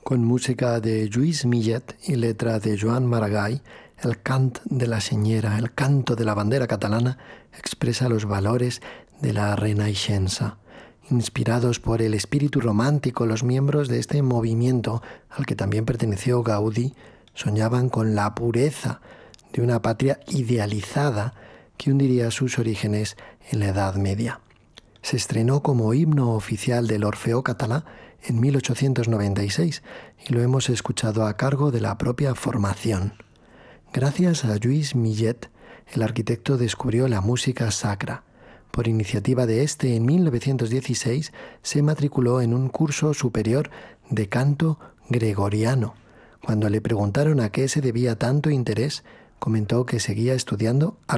Con música de Lluís Millet y letra de Joan Maragall, el cant de la senyera, el canto de la bandera catalana, expresa los valores de la Renaixença. Inspirados por el espíritu romántico, los miembros de este movimiento, al que también perteneció Gaudí, soñaban con la pureza de una patria idealizada que hundiría sus orígenes en la Edad Media. Se estrenó como himno oficial del Orfeó Català en 1896 y lo hemos escuchado a cargo de la propia formación. Gracias a Lluís Millet, el arquitecto descubrió la música sacra. Por iniciativa de este, en 1916 se matriculó en un curso superior de canto gregoriano. Cuando le preguntaron a qué se debía tanto interés, comentó que seguía estudiando